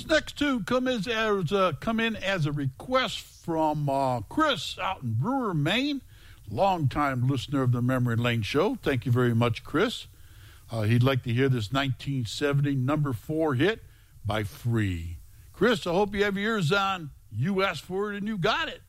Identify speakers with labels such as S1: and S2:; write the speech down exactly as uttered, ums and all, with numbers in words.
S1: This next tune come as, as uh, come in as a request from uh, Chris out in Brewer, Maine, longtime listener of the Memory Lane Show. Thank you very much, Chris. Uh, he'd like to hear this nineteen seventy number four hit by Free. Chris, I hope you have your ears on. You asked for it and you got it.